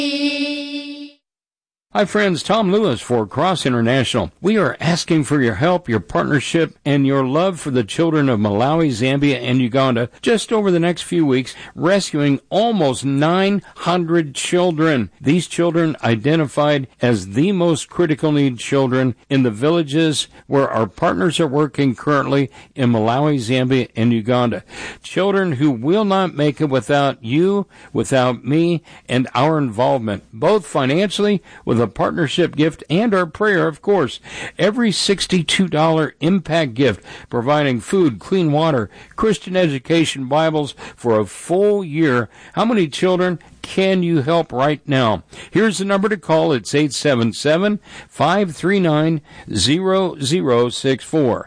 Hi friends, Tom Lewis for Cross International. We are asking for your help, your partnership, and your love for the children of Malawi, Zambia, and Uganda just over the next few weeks, rescuing almost 900 children. These children identified as the most critical need children in the villages where our partners are working currently in Malawi, Zambia, and Uganda. Children who will not make it without you, without me, and our involvement, both financially with a partnership gift and our prayer, of course. Every $62 impact gift, providing food, clean water, Christian education, Bibles for a full year. How many children can you help right now? Here's the number to call. It's 877-539-0064.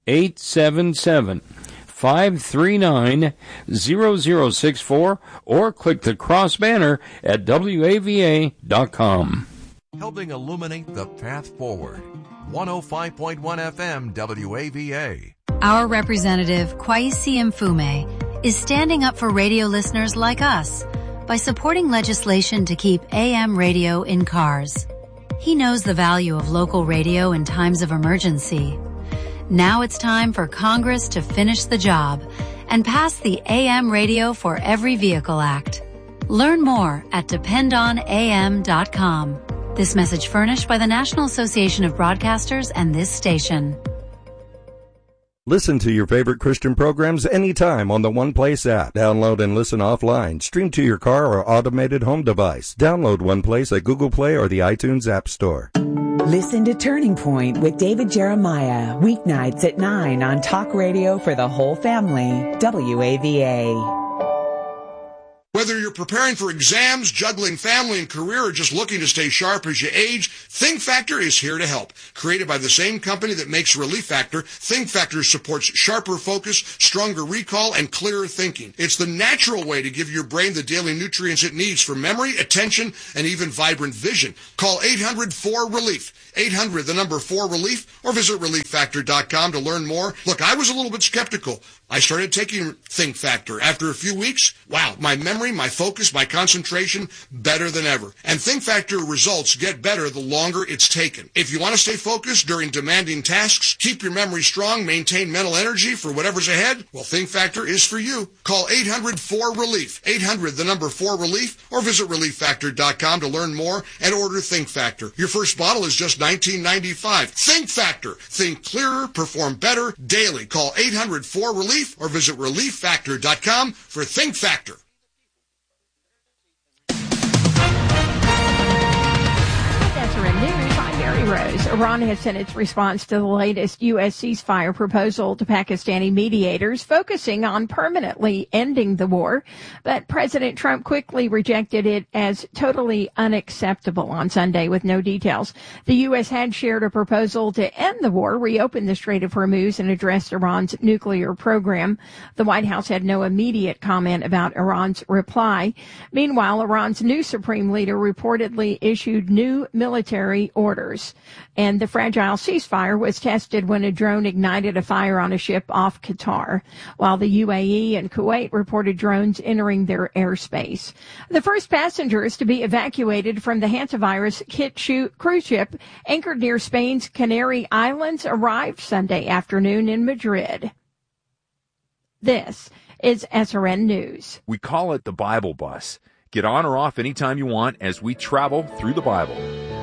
877-539-0064, or click the cross banner at WAVA.com. Helping illuminate the path forward. 105.1 FM WAVA. Our representative, Kwesi Mfume, is standing up for radio listeners like us by supporting legislation to keep AM radio in cars. He knows the value of local radio in times of emergency. Now it's time for Congress to finish the job and pass the AM Radio for Every Vehicle Act. Learn more at dependonam.com. This message furnished by the National Association of Broadcasters and this station. Listen to your favorite Christian programs anytime on the One Place app. Download and listen offline. Stream to your car or automated home device. Download One Place at Google Play or the iTunes App Store. Listen to Turning Point with David Jeremiah, weeknights at 9 on Talk Radio for the whole family, WAVA. Whether you're preparing for exams, juggling family and career, or just looking to stay sharp as you age, Think Factor is here to help. Created by the same company that makes Relief Factor, Think Factor supports sharper focus, stronger recall, and clearer thinking. It's the natural way to give your brain the daily nutrients it needs for memory, attention, and even vibrant vision. Call 800-4RELIEF. 800, the number 4RELIEF, or visit ReliefFactor.com to learn more. Look, I was a little bit skeptical. I started taking Think Factor. After a few weeks, wow, my memory, my focus, my concentration, better than ever. And Think Factor results get better the longer it's taken. If you want to stay focused during demanding tasks, keep your memory strong, maintain mental energy for whatever's ahead, well, Think Factor is for you. Call 800-4RELIEF. 800, the number 4RELIEF, or visit ReliefFactor.com to learn more and order Think Factor. Your first bottle is just $19.95. Think Factor. Think clearer, perform better daily. Call 800-4RELIEF or visit ReliefFactor.com for Think Factor. Rose. Iran has sent its response to the latest U.S. ceasefire proposal to Pakistani mediators, focusing on permanently ending the war. But President Trump quickly rejected it as totally unacceptable on Sunday with no details. The U.S. had shared a proposal to end the war, reopen the Strait of Hormuz, and address Iran's nuclear program. The White House had no immediate comment about Iran's reply. Meanwhile, Iran's new supreme leader reportedly issued new military orders. And the fragile ceasefire was tested when a drone ignited a fire on a ship off Qatar, while the UAE and Kuwait reported drones entering their airspace. The first passengers to be evacuated from the hantavirus cruise ship anchored near Spain's Canary Islands arrived Sunday afternoon in Madrid. This is SRN News. We call it the Bible Bus. Get on or off anytime you want as we travel through the Bible.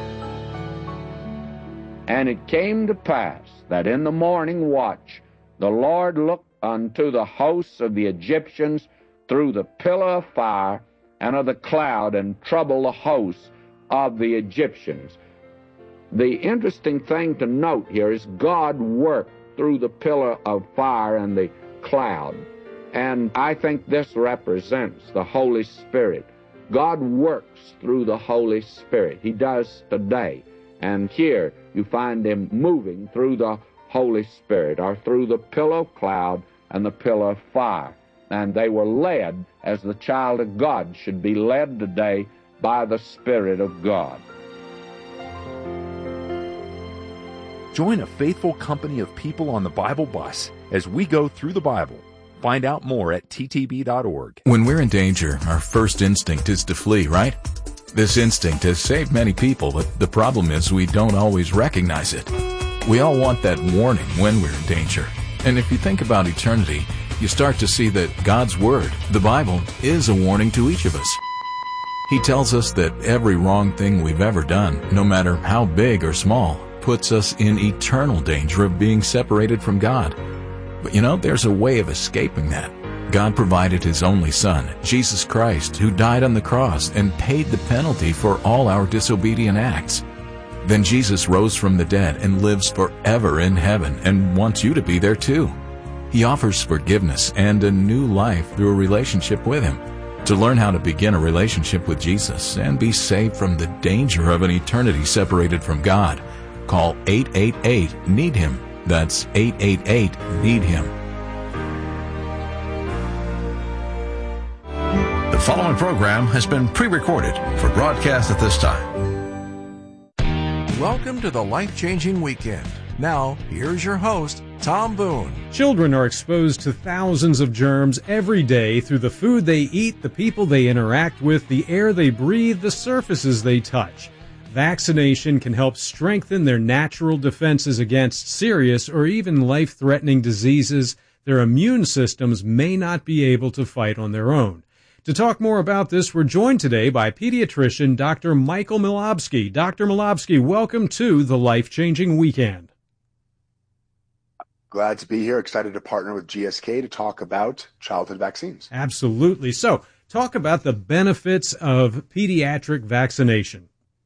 And it came to pass that in the morning watch the Lord looked unto the hosts of the Egyptians through the pillar of fire and of the cloud, and troubled the hosts of the Egyptians. The interesting thing to note here is God worked through the pillar of fire and the cloud. And I think this represents the Holy Spirit. God works through the Holy Spirit. He does today. And here you find him moving through the Holy Spirit, or through the pillar of cloud and the pillar of fire. And they were led as the child of God should be led today by the Spirit of God. Join a faithful company of people on the Bible Bus as we go through the Bible. Find out more at ttb.org. When we're in danger, our first instinct is to flee, right? This instinct has saved many people, but the problem is we don't always recognize it. We all want that warning when we're in danger. And if you think about eternity, you start to see that God's Word, the Bible, is a warning to each of us. He tells us that every wrong thing we've ever done, no matter how big or small, puts us in eternal danger of being separated from God. But there's a way of escaping that. God provided His only Son, Jesus Christ, who died on the cross and paid the penalty for all our disobedient acts. Then Jesus rose from the dead and lives forever in heaven and wants you to be there too. He offers forgiveness and a new life through a relationship with Him. To learn how to begin a relationship with Jesus and be saved from the danger of an eternity separated from God, call 888-NEED-HIM. That's 888-NEED-HIM. The following program has been pre-recorded for broadcast at this time. Welcome to the Life-Changing Weekend. Now, here's your host, Tom Boone. Children are exposed to thousands of germs every day through the food they eat, the people they interact with, the air they breathe, the surfaces they touch. Vaccination can help strengthen their natural defenses against serious or even life-threatening diseases their immune systems may not be able to fight on their own. To talk more about this, we're joined today by pediatrician Dr. Michael Milobsky. Dr. Milobsky, welcome to the Life-Changing Weekend. Glad to be here. Excited to partner with GSK to talk about childhood vaccines. Absolutely. So, talk about the benefits of pediatric vaccination.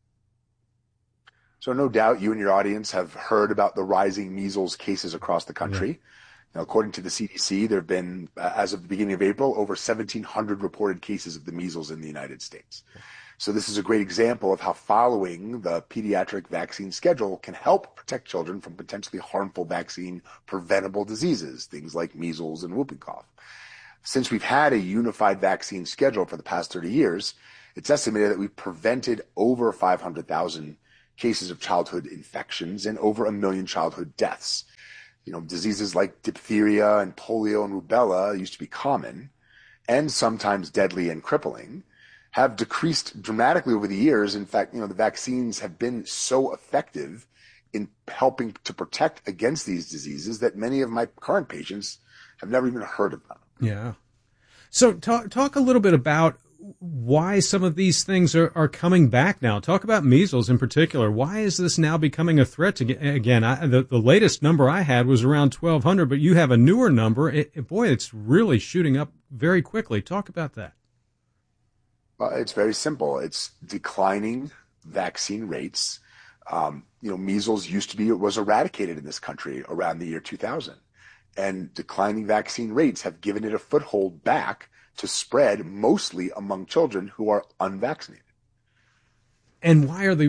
So, no doubt you and your audience have heard about the rising measles cases across the country. Right. Now, according to the CDC, there have been, as of the beginning of April, over 1,700 reported cases of the measles in the United States. So this is a great example of how following the pediatric vaccine schedule can help protect children from potentially harmful vaccine-preventable diseases, things like measles and whooping cough. Since we've had a unified vaccine schedule for the past 30 years, it's estimated that we've prevented over 500,000 cases of childhood infections and over 1 million childhood deaths. Diseases like diphtheria and polio and rubella used to be common and sometimes deadly and crippling, have decreased dramatically over the years. In fact, the vaccines have been so effective in helping to protect against these diseases that many of my current patients have never even heard of them. Yeah. So talk a little bit about why some of these things are coming back now. Talk about measles in particular. Why is this now becoming a threat again? The latest number I had was around 1,200, but you have a newer number. It's really shooting up very quickly. Talk about that. It's very simple. It's declining vaccine rates. Measles was eradicated in this country around the year 2000, and declining vaccine rates have given it a foothold back to spread mostly among children who are unvaccinated. And why are the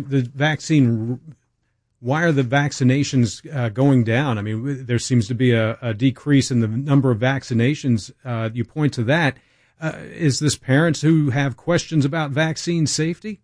vaccinations going down? I mean, there seems to be a decrease in the number of vaccinations. You point to that. Is this parents who have questions about vaccine safety?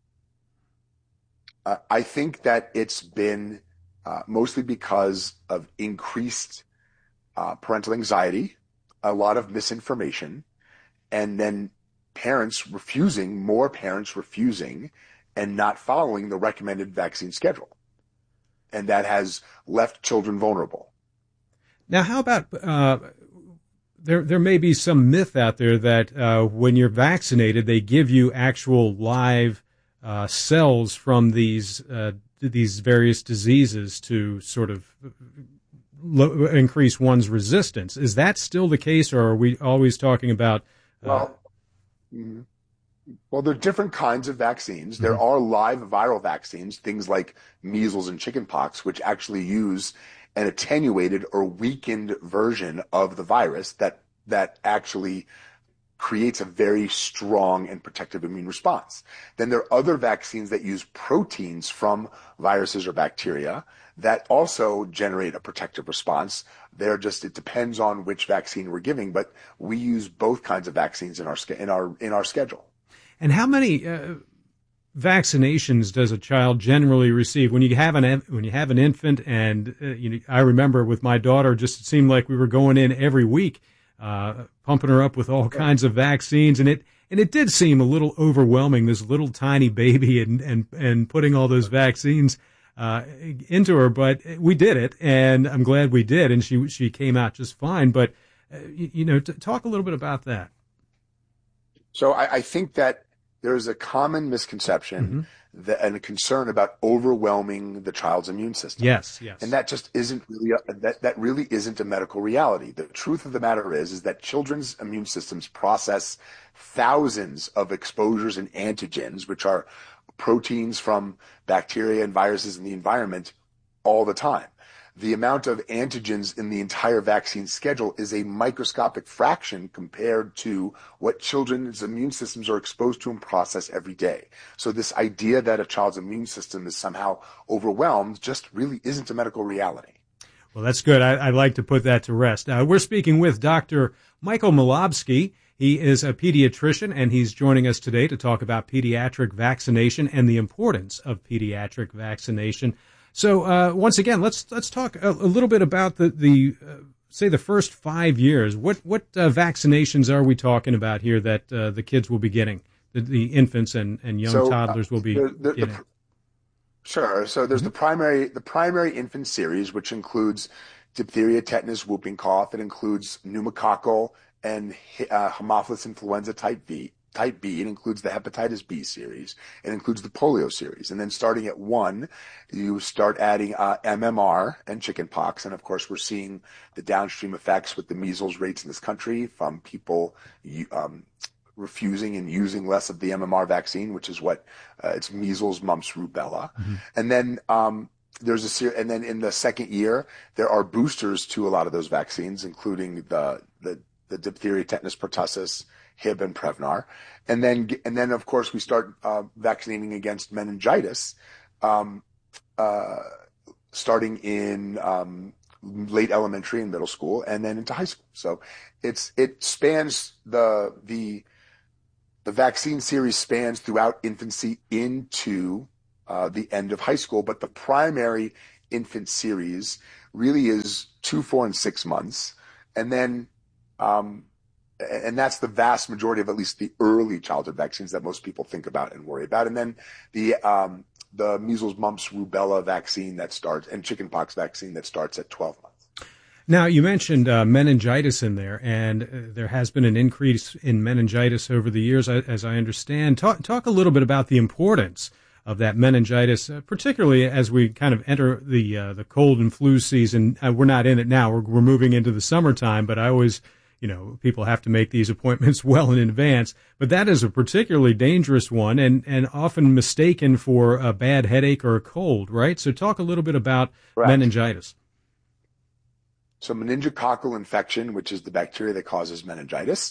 I think that it's been mostly because of increased parental anxiety, a lot of misinformation, and then more parents refusing and not following the recommended vaccine schedule. And that has left children vulnerable. Now, how about there may be some myth out there that when you're vaccinated, they give you actual live cells from these various diseases to sort of increase one's resistance. Is that still the case, or are we always talking about? Well, there are different kinds of vaccines. There are live viral vaccines, things like measles and chickenpox, which actually use an attenuated or weakened version of the virus that actually creates a very strong and protective immune response. Then there are other vaccines that use proteins from viruses or bacteria that also generate a protective response. It depends on which vaccine we're giving, but we use both kinds of vaccines in our schedule. And how many vaccinations does a child generally receive when you have an infant? And I remember with my daughter, it seemed like we were going in every week, pumping her up with all kinds of vaccines. And And it did seem a little overwhelming, this little tiny baby and putting all those vaccines into her, but we did it, and I'm glad we did, and she came out just fine. But talk a little bit about that. So I think that there's a common misconception and a concern about overwhelming the child's immune system. Yes. And that just isn't really that really isn't a medical reality. The truth of the matter is that children's immune systems process thousands of exposures and antigens, which are proteins from bacteria and viruses in the environment, all the time. The amount of antigens in the entire vaccine schedule is a microscopic fraction compared to what children's immune systems are exposed to and process every day. So this idea that a child's immune system is somehow overwhelmed just really isn't a medical reality. Well, that's good. I'd like to put that to rest. We're speaking with Dr. Michael Malobsky. He is a pediatrician, and he's joining us today to talk about pediatric vaccination and the importance of pediatric vaccination. So once again, let's talk a little bit about the first 5 years. What vaccinations are we talking about here that the kids will be getting, the infants and young toddlers will be getting? Sure. So there's the primary infant series, which includes diphtheria, tetanus, whooping cough. It includes pneumococcal and Haemophilus influenza type B. It includes the hepatitis B series. It includes the polio series. And then starting at 1, you start adding MMR and chickenpox. And of course, we're seeing the downstream effects with the measles rates in this country from people refusing and using less of the MMR vaccine, which is what it's measles, mumps, rubella. And then and then in the second year, there are boosters to a lot of those vaccines, including the diphtheria, tetanus, pertussis, Hib, and Prevnar. And then of course we start vaccinating against meningitis starting in late elementary and middle school, and then into high school. So it spans the vaccine series spans throughout infancy into the end of high school, but the primary infant series really is 2, 4, and 6 months, and then and that's the vast majority of at least the early childhood vaccines that most people think about and worry about. And then the measles, mumps, rubella vaccine that starts, and chickenpox vaccine that starts at 12 months. Now, you mentioned meningitis in there, and there has been an increase in meningitis over the years, as I understand. Talk a little bit about the importance of that meningitis, particularly as we kind of enter the cold and flu season. We're not in it now. We're moving into the summertime, but I always, people have to make these appointments well in advance. But that is a particularly dangerous one and often mistaken for a bad headache or a cold, right? So talk a little bit about meningitis. So meningococcal infection, which is the bacteria that causes meningitis,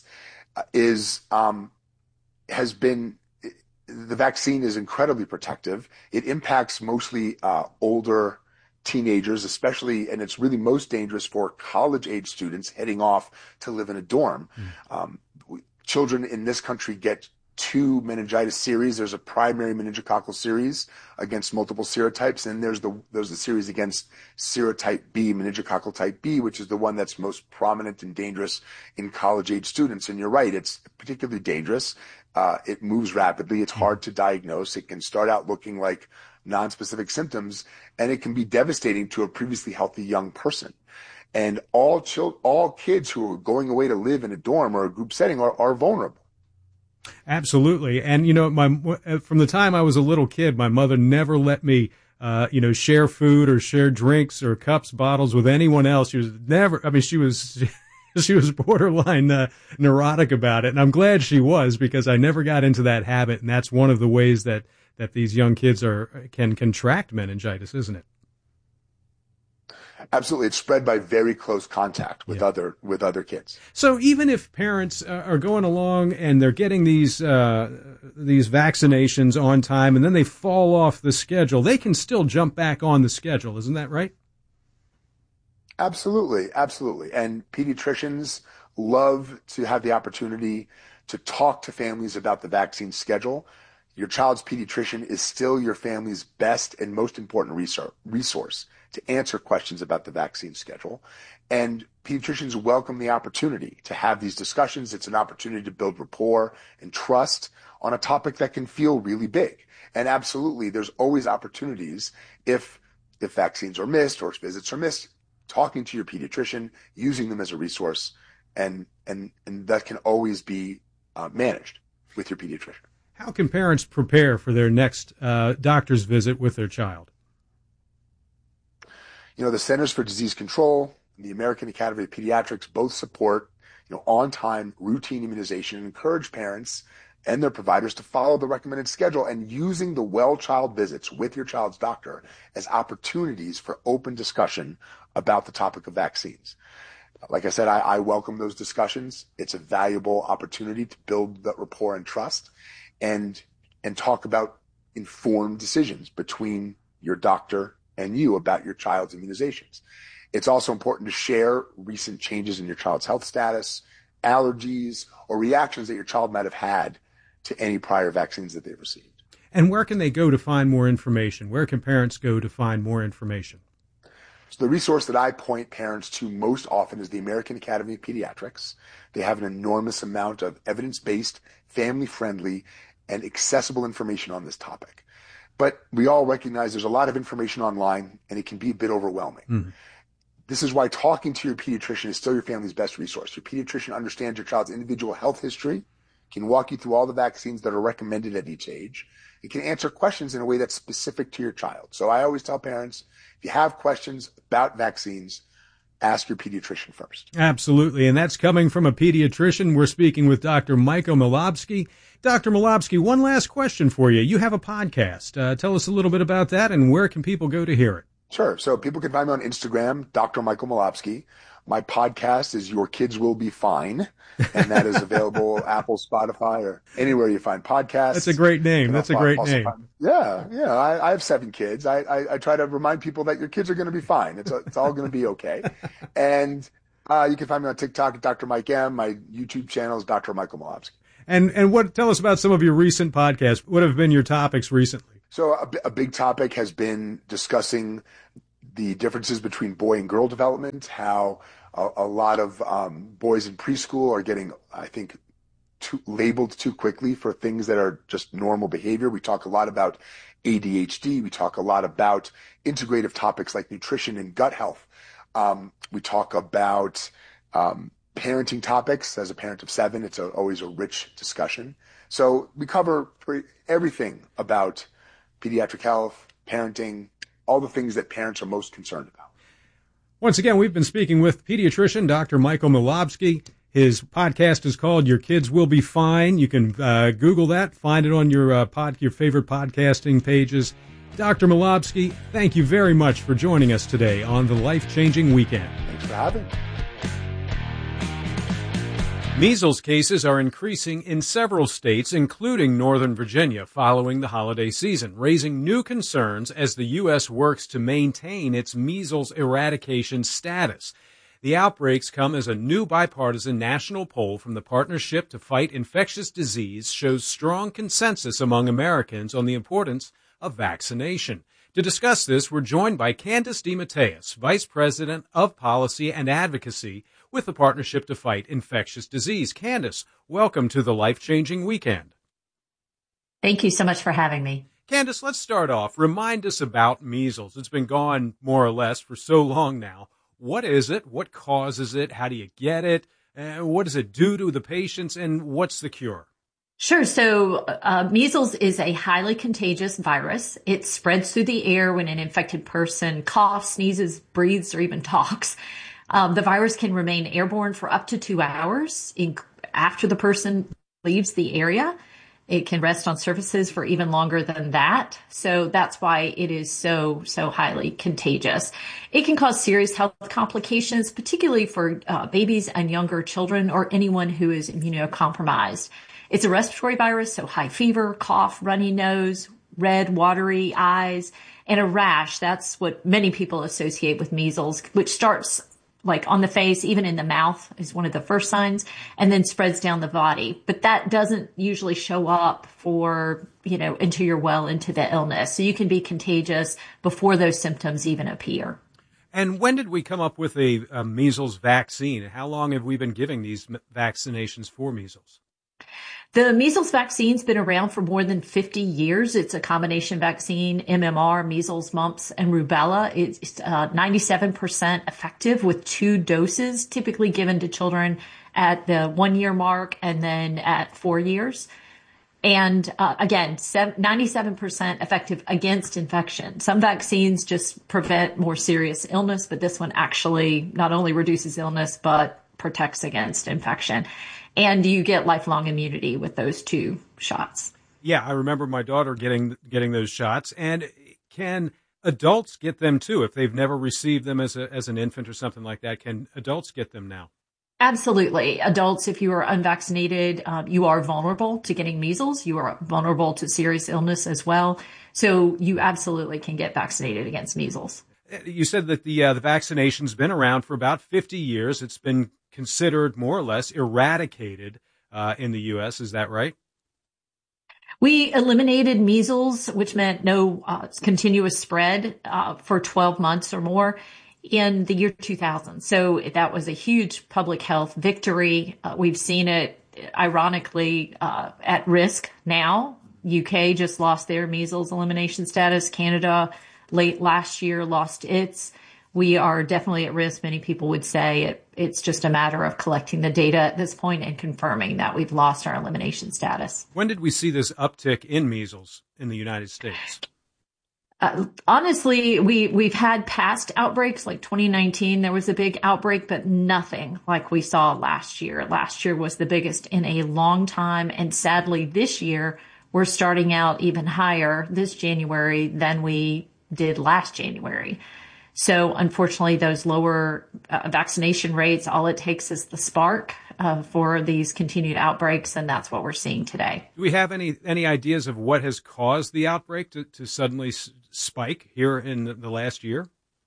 the vaccine is incredibly protective. It impacts mostly older teenagers, especially, and it's really most dangerous for college-age students heading off to live in a dorm. Children in this country get 2 meningitis series. There's a primary meningococcal series against multiple serotypes, and there's the series against serotype B, meningococcal type B, which is the one that's most prominent and dangerous in college-age students. And you're right, it's particularly dangerous. It moves rapidly. It's hard to diagnose. It can start out looking like nonspecific symptoms, and it can be devastating to a previously healthy young person. And all kids who are going away to live in a dorm or a group setting are vulnerable. Absolutely. And, from the time I was a little kid, my mother never let me, share food or share drinks or cups, bottles with anyone else. She was borderline neurotic about it. And I'm glad she was, because I never got into that habit. And that's one of the ways that these young kids can contract meningitis, isn't it? Absolutely. It's spread by very close contact with other kids. So even if parents are going along and they're getting these vaccinations on time and then they fall off the schedule, they can still jump back on the schedule. Isn't that right? Absolutely. And pediatricians love to have the opportunity to talk to families about the vaccine schedule. your child's pediatrician is still your family's best and most important resource to answer questions about the vaccine schedule. And pediatricians welcome the opportunity to have these discussions. It's an opportunity to build rapport and trust on a topic that can feel really big. And absolutely, there's always opportunities if vaccines are missed or if visits are missed, talking to your pediatrician, using them as a resource, and that can always be managed with your pediatrician. How can parents prepare for their next doctor's visit with their child? The Centers for Disease Control and the American Academy of Pediatrics both support, on-time routine immunization and encourage parents and their providers to follow the recommended schedule, and using the well-child visits with your child's doctor as opportunities for open discussion about the topic of vaccines. Like I said, I welcome those discussions. It's a valuable opportunity to build that rapport and trust and talk about informed decisions between your doctor and you about your child's immunizations. It's also important to share recent changes in your child's health status, allergies, or reactions that your child might have had to any prior vaccines that they've received. And where can they go to find more information? Where can parents go to find more information? So the resource that I point parents to most often is the American Academy of Pediatrics. They have an enormous amount of evidence-based, family-friendly, and accessible information on this topic. But we all recognize there's a lot of information online, and it can be a bit overwhelming. Mm-hmm. This is why talking to your pediatrician is still your family's best resource. Your pediatrician understands your child's individual health history, can walk you through all the vaccines that are recommended at each age. It can answer questions in a way that's specific to your child. So I always tell parents, if you have questions about vaccines, ask your pediatrician first. Absolutely, and that's coming from a pediatrician. We're speaking with Dr. Michael Milobsky. Dr. Milobsky, one last question for you. You have a podcast. Tell us a little bit about that, and where can people go to hear it? Sure. So people can find me on Instagram, Dr. Michael Milobsky. My podcast is Your Kids Will Be Fine, and that is available Apple, Spotify, or anywhere you find podcasts. That's a great name. That's a great name. I have 7 kids. I try to remind people that your kids are going to be fine. It's all going to be okay. And you can find me on TikTok at Dr. Mike M. My YouTube channel is Dr. Michael Milobsky. And tell us about some of your recent podcasts. What have been your topics recently? So a big topic has been discussing the differences between boy and girl development, how a lot of boys in preschool are getting, I think, labeled too quickly for things that are just normal behavior. We talk a lot about ADHD. We talk a lot about integrative topics like nutrition and gut health. We talk about parenting topics. As a parent of 7, it's always a rich discussion. So we cover everything about pediatric health, parenting, all the things that parents are most concerned about. Once again, we've been speaking with pediatrician Dr. Michael Milobsky. His podcast is called Your Kids Will Be Fine. You can Google that, find it on your favorite podcasting pages. Dr. Milobsky, thank you very much for joining us today on the Life-Changing Weekend. Thanks for having me. Measles cases are increasing in several states, including Northern Virginia, following the holiday season, raising new concerns as the U.S. works to maintain its measles eradication status. The outbreaks come as a new bipartisan national poll from the Partnership to Fight Infectious Disease shows strong consensus among Americans on the importance of vaccination. To discuss this, we're joined by Candace DeMatteis, Vice President of Policy and Advocacy with the Partnership to Fight Infectious Disease. Candace, welcome to the Life-Changing Weekend. Thank you so much for having me. Candace, let's start off. Remind us about measles. It's been gone more or less for so long now. What is it? What causes it? How do you get it? What does it do to the patients? And what's the cure? Sure. So measles is a highly contagious virus. It spreads through the air when an infected person coughs, sneezes, breathes, or even talks. The virus can remain airborne for up to 2 hours after the person leaves the area. It can rest on surfaces for even longer than that. So that's why it is so highly contagious. It can cause serious health complications, particularly for babies and younger children or anyone who is immunocompromised. It's a respiratory virus, so high fever, cough, runny nose, red, watery eyes, and a rash. That's what many people associate with measles, which starts like on the face, even in the mouth is one of the first signs, and then spreads down the body. But that doesn't usually show up for, until you're well into the illness. So you can be contagious before those symptoms even appear. And when did we come up with a measles vaccine? How long have we been giving these vaccinations for measles? The measles vaccine's been around for more than 50 years. It's a combination vaccine, MMR, measles, mumps, and rubella. It's 97% effective with 2 doses, typically given to children at the 1-year mark and then at 4 years. And again, 97% effective against infection. Some vaccines just prevent more serious illness, but this one actually not only reduces illness, but protects against infection. And you get lifelong immunity with those 2 shots. Yeah, I remember my daughter getting those shots. And can adults get them too? If they've never received them as an infant or something like that, can adults get them now? Absolutely. Adults, if you are unvaccinated, you are vulnerable to getting measles. You are vulnerable to serious illness as well. So you absolutely can get vaccinated against measles. You said that the vaccination's been around for about 50 years. It's been considered more or less eradicated in the U.S. Is that right? We eliminated measles, which meant no continuous spread for 12 months or more in the year 2000. So that was a huge public health victory. We've seen it, ironically, at risk now. UK just lost their measles elimination status. Canada late last year lost its. We are definitely at risk. Many people would say it's just a matter of collecting the data at this point and confirming that we've lost our elimination status. When did we see this uptick in measles in the United States? Honestly, we've had past outbreaks, like 2019, there was a big outbreak, but nothing like we saw last year. Last year was the biggest in a long time. And sadly, this year, we're starting out even higher this January than we did last January. So unfortunately, those lower vaccination rates, all it takes is the spark for these continued outbreaks, and that's what we're seeing today. Do we have any ideas of what has caused the outbreak to suddenly spike here in the last year?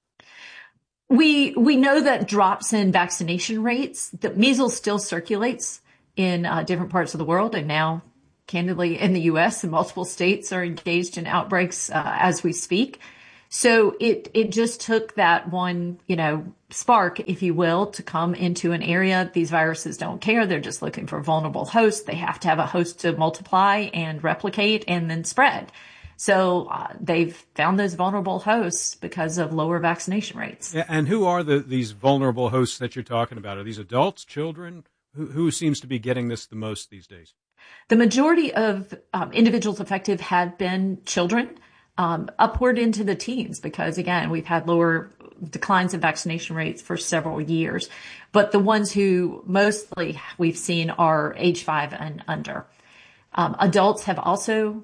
We know that drops in vaccination rates, that measles still circulates in different parts of the world, and now, candidly, in the U.S. and multiple states are engaged in outbreaks as we speak. So it just took that one, spark, if you will, to come into an area. These viruses don't care. They're just looking for vulnerable hosts. They have to have a host to multiply and replicate and then spread. So they've found those vulnerable hosts because of lower vaccination rates. And who are these vulnerable hosts that you're talking about? Are these adults, children? Who seems to be getting this the most these days? The majority of individuals affected have been children. Upward into the teens, because again, we've had lower declines in vaccination rates for several years. But the ones who mostly we've seen are age 5 and under. Adults have also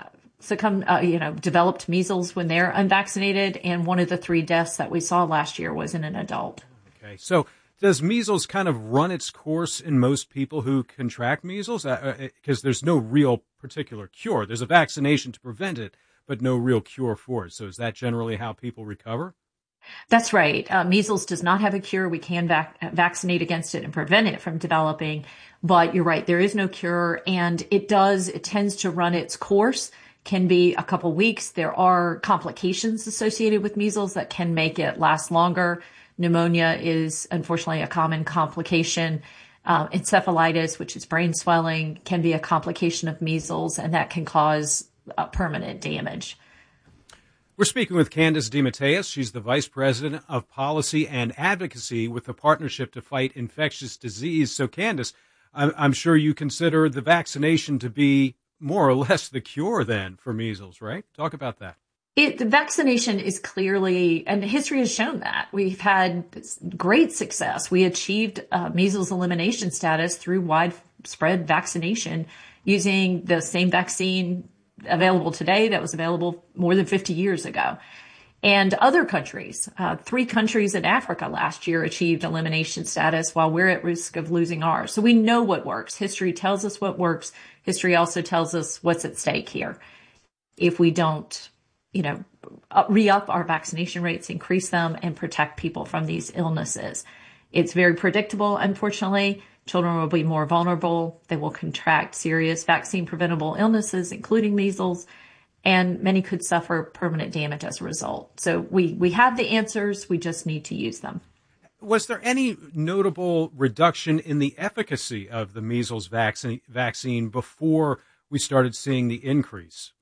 developed measles when they're unvaccinated. And one of the 3 deaths that we saw last year was in an adult. Okay. So does measles kind of run its course in most people who contract measles? Because there's no real particular cure. There's a vaccination to prevent it, but no real cure for it. So is that generally how people recover? That's right. Measles does not have a cure. We can vaccinate against it and prevent it from developing. But you're right, there is no cure. And it tends to run its course, can be a couple weeks. There are complications associated with measles that can make it last longer. Pneumonia is unfortunately a common complication. Encephalitis, which is brain swelling, can be a complication of measles, and that can cause permanent damage. We're speaking with Candace DeMatteis. She's the Vice President of Policy and Advocacy with the Partnership to Fight Infectious Disease. So, Candace, I'm sure you consider the vaccination to be more or less the cure then for measles, right? Talk about that. The vaccination is clearly, and history has shown that. We've had great success. We achieved measles elimination status through widespread vaccination using the same vaccine available today that was available more than 50 years ago. And other countries, 3 countries in Africa last year achieved elimination status while we're at risk of losing ours. So we know what works. History tells us what works. History also tells us what's at stake here. If we don't, re-up our vaccination rates, increase them, and protect people from these illnesses. It's very predictable, unfortunately. Children will be more vulnerable. They will contract serious vaccine-preventable illnesses, including measles, and many could suffer permanent damage as a result. So we have the answers. We just need to use them. Was there any notable reduction in the efficacy of the measles vaccine before we started seeing the increase?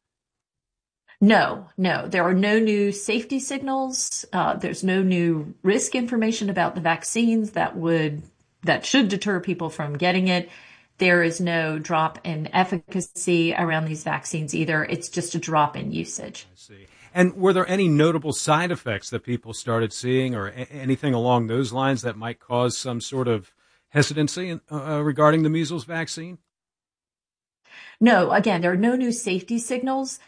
No. There are no new safety signals. There's no new risk information about the vaccines that should deter people from getting it. There is no drop in efficacy around these vaccines either. It's just a drop in usage. I see. And were there any notable side effects that people started seeing or anything along those lines that might cause some sort of hesitancy regarding the measles vaccine? No, again, there are no new safety signals.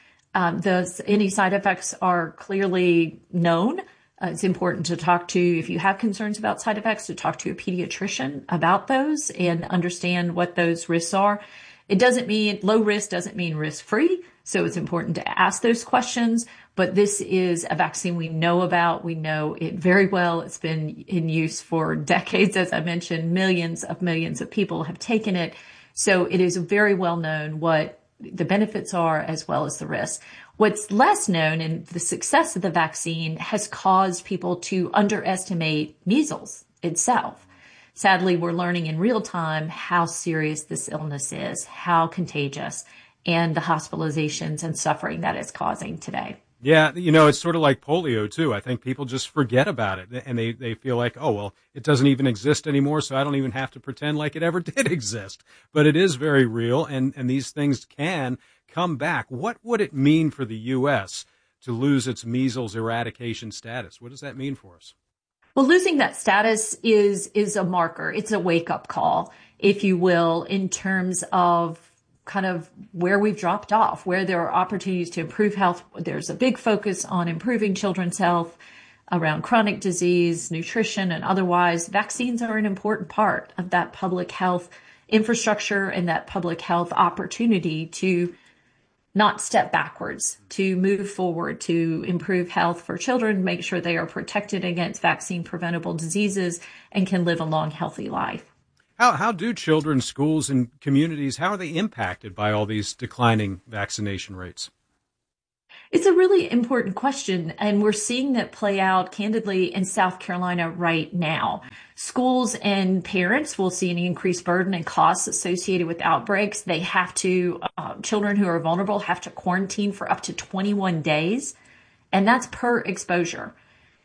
Any side effects are clearly known. It's important to talk to, if you have concerns about side effects, to talk to a pediatrician about those and understand what those risks are. It doesn't mean low risk doesn't mean risk free. So it's important to ask those questions. But this is a vaccine we know about. We know it very well. It's been in use for decades. As I mentioned, millions of people have taken it. So it is very well known what the benefits are as well as the risks. What's less known, and the success of the vaccine has caused people to underestimate measles itself. Sadly, we're learning in real time how serious this illness is, how contagious, and the hospitalizations and suffering that it's causing today. Yeah, it's sort of like polio, too. I think people just forget about it, and they feel like, oh, well, it doesn't even exist anymore, so I don't even have to pretend like it ever did exist. But it is very real, and these things can come back. What would it mean for the U.S. to lose its measles eradication status? What does that mean for us? Well, losing that status is a marker. It's a wake-up call, if you will, in terms of kind of where we've dropped off, where there are opportunities to improve health. There's a big focus on improving children's health around chronic disease, nutrition, and otherwise. Vaccines are an important part of that public health infrastructure and that public health opportunity to not step backwards, to move forward, to improve health for children, make sure they are protected against vaccine preventable diseases and can live a long, healthy life. How do children, schools, and communities, how are they impacted by all these declining vaccination rates? It's a really important question, and we're seeing that play out candidly in South Carolina right now. Schools and parents will see an increased burden and costs associated with outbreaks. They have to, children who are vulnerable have to quarantine for up to 21 days, and that's per exposure.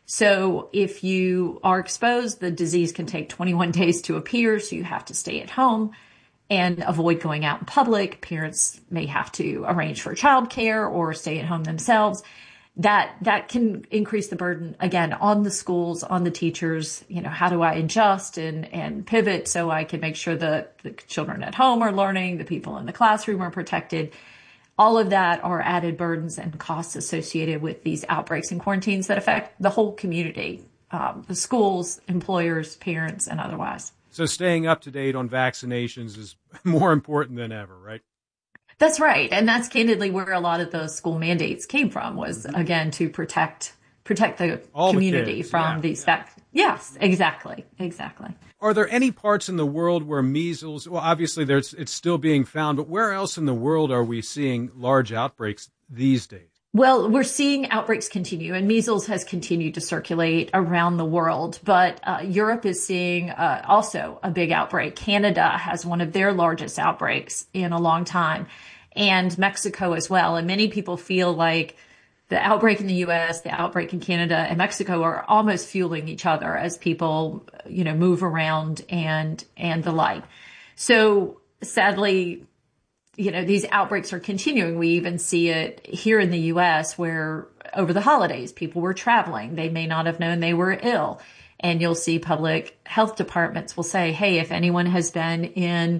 So if you are exposed, the disease can take 21 days to appear, so you have to stay at home and avoid going out in public. Parents may have to arrange for childcare or stay at home themselves. That can increase the burden, again, on the schools, on the teachers. How do I adjust and pivot so I can make sure that the children at home are learning, the people in the classroom are protected? All of that are added burdens and costs associated with these outbreaks and quarantines that affect the whole community, the schools, employers, parents, and otherwise. So staying up to date on vaccinations is more important than ever, right? That's right. And that's candidly where a lot of the school mandates came from, was, again, to protect the community from these vaccines. Yes, exactly. Are there any parts in the world where measles, well, obviously it's still being found, but where else in the world are we seeing large outbreaks these days? Well, we're seeing outbreaks continue, and measles has continued to circulate around the world, but Europe is seeing also a big outbreak. Canada has one of their largest outbreaks in a long time, and Mexico as well. And many people feel like the outbreak in the U.S., the outbreak in Canada and Mexico are almost fueling each other as people, move around and the like. So sadly, these outbreaks are continuing. We even see it here in the U.S. where over the holidays, people were traveling. They may not have known they were ill. And you'll see public health departments will say, hey, if anyone has been in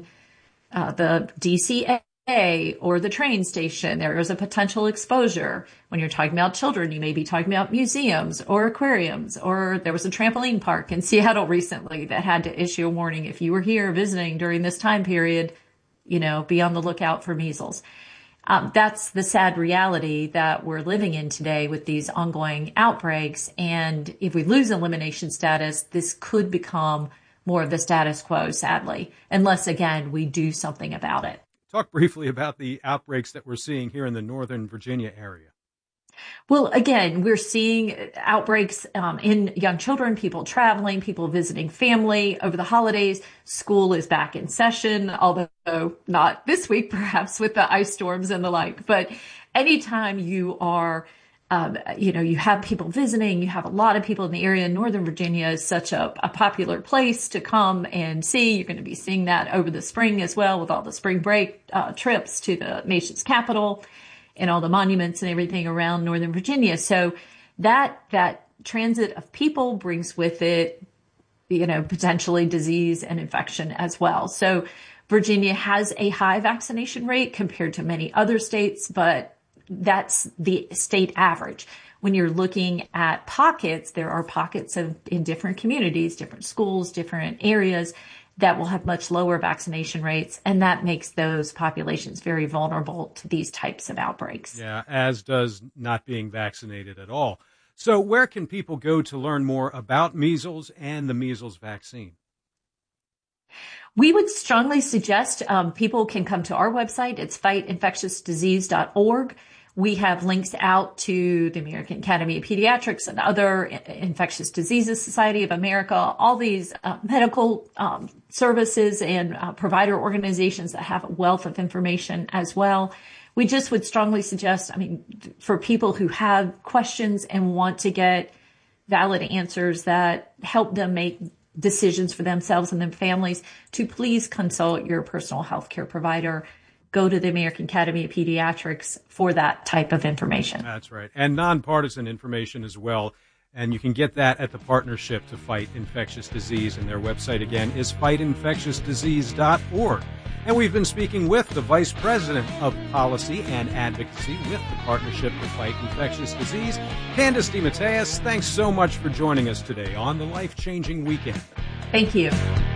the DCA or the train station, there is a potential exposure. When you're talking about children, you may be talking about museums or aquariums, or there was a trampoline park in Seattle recently that had to issue a warning. If you were here visiting during this time period, be on the lookout for measles. That's the sad reality that we're living in today with these ongoing outbreaks. And if we lose elimination status, this could become more of the status quo, sadly, unless, again, we do something about it. Talk briefly about the outbreaks that we're seeing here in the Northern Virginia area. Well, again, we're seeing outbreaks in young children, people traveling, people visiting family over the holidays. School is back in session, although not this week, perhaps with the ice storms and the like. But anytime you are, you have people visiting, you have a lot of people in the area. Northern Virginia is such a popular place to come and see. You're going to be seeing that over the spring as well with all the spring break trips to the nation's capital and all the monuments and everything around Northern Virginia. So that transit of people brings with it, potentially disease and infection as well. So Virginia has a high vaccination rate compared to many other states, but that's the state average. When you're looking at pockets, there are pockets in different communities, different schools, different areas that will have much lower vaccination rates, and that makes those populations very vulnerable to these types of outbreaks. Yeah, as does not being vaccinated at all. So where can people go to learn more about measles and the measles vaccine? We would strongly suggest people can come to our website. It's fightinfectiousdisease.org. We have links out to the American Academy of Pediatrics and other Infectious Diseases Society of America, all these medical services and provider organizations that have a wealth of information as well. We just would strongly suggest, for people who have questions and want to get valid answers that help them make decisions for themselves and their families, to please consult your personal health care provider. Go to the American Academy of Pediatrics for that type of information. That's right. And nonpartisan information as well. And you can get that at the Partnership to Fight Infectious Disease. And their website, again, is fightinfectiousdisease.org. And we've been speaking with the Vice President of Policy and Advocacy with the Partnership to Fight Infectious Disease, Candace DeMatteis. Thanks so much for joining us today on the Life Changing Weekend. Thank you.